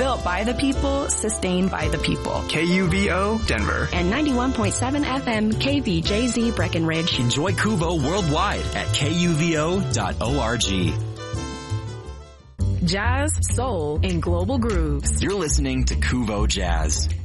Built by the people, sustained by the people. KUVO Denver. And 91.7 FM KVJZ Breckenridge. Enjoy Kuvo worldwide at kuvo.org. Jazz, soul, and global grooves. You're listening to Kuvo Jazz.